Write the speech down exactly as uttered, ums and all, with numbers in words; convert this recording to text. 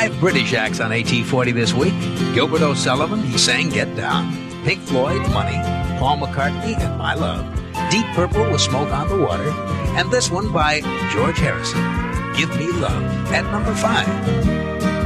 Five British acts on A T forty this week. Gilbert O'Sullivan, he sang Get Down. Pink Floyd, Money. Paul McCartney and My Love. Deep Purple with Smoke on the Water. And this one by George Harrison, Give Me Love, at number five.